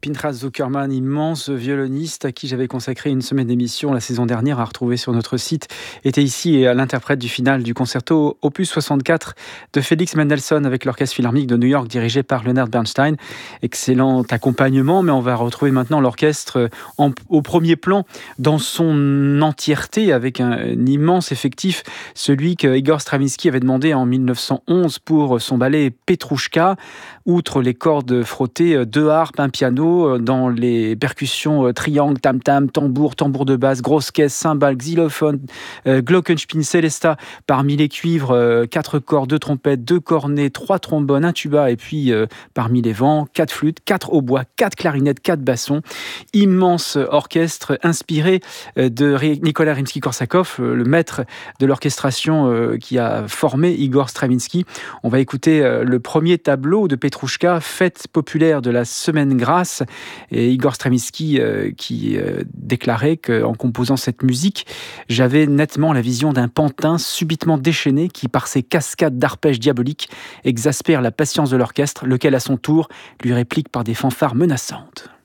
Pinchas Zuckerman, immense violoniste à qui j'avais consacré une semaine d'émission la saison dernière à retrouver sur notre site, était ici l'interprète du final du concerto opus 64 de Félix Mendelssohn avec l'Orchestre Philharmonique de New York dirigé par Leonard Bernstein. Excellent accompagnement, mais on va retrouver maintenant l'orchestre au premier plan dans son entièreté avec un immense effectif, celui que Igor Stravinsky avait demandé en 1911 pour son ballet Petrouchka. Outre les cordes frottées, 2 harpes, un piano, dans les percussions triangle, tam-tam, tambour de basse, grosse caisse, cymbales, xylophone, glockenspiel, célesta, parmi les cuivres, 4 cordes, 2 trompettes, 2 cornets, 3 trombones, un tuba, et puis parmi les vents, 4 flûtes, 4 hautbois, 4 clarinettes, 4 bassons. Immense orchestre inspiré de Nicolas Rimsky-Korsakov, le maître de l'orchestration qui a formé Igor Stravinsky. On va écouter le premier tableau de Petrouchka, fête populaire de la Semaine Grasse, et Igor Stravinsky qui déclarait qu'en composant cette musique, j'avais nettement la vision d'un pantin subitement déchaîné qui, par ses cascades d'arpèges diaboliques, exaspère la patience de l'orchestre, lequel à son tour lui réplique par des fanfares menaçantes.